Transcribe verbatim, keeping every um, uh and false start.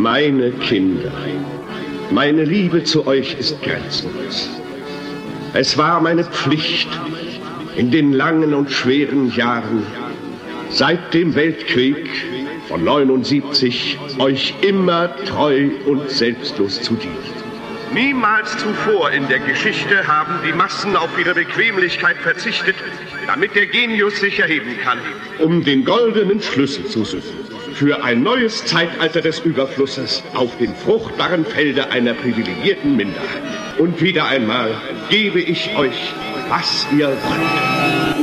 Meine Kinder, meine Liebe zu euch ist grenzenlos. Es war meine Pflicht, in den langen und schweren Jahren, seit dem Weltkrieg von neunundsiebzig, euch immer treu und selbstlos zu dienen. Niemals zuvor in der Geschichte haben die Massen auf ihre Bequemlichkeit verzichtet, damit der Genius sich erheben kann. Um den goldenen Schlüssel zu suchen für ein neues Zeitalter des Überflusses auf dem fruchtbaren Felde einer privilegierten Minderheit. Und wieder einmal gebe ich euch, was ihr wollt.